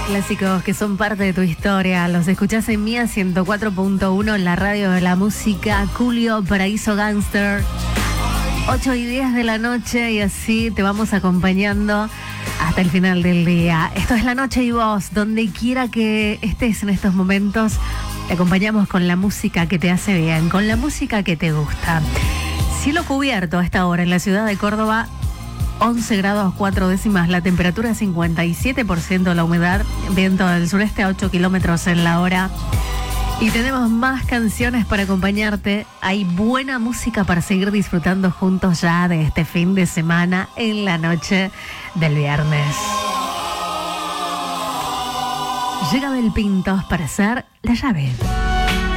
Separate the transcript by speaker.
Speaker 1: Clásicos que son parte de tu historia. Los escuchás en Mía 104.1, la radio de la música. Julio, Paraíso Gangster. 8:10 de la noche y así te vamos acompañando hasta el final del día. Esto es La Noche y Vos. Donde quiera que estés en estos momentos, te acompañamos con la música que te hace bien, con la música que te gusta. Cielo cubierto a esta hora en la ciudad de Córdoba. 11 grados 4 décimas, la temperatura 57%, la humedad, viento del sureste a 8 kilómetros en la hora. Y tenemos más canciones para acompañarte. Hay buena música para seguir disfrutando juntos ya de este fin de semana en la noche del viernes. Llega Bel Pintos para hacer la llave.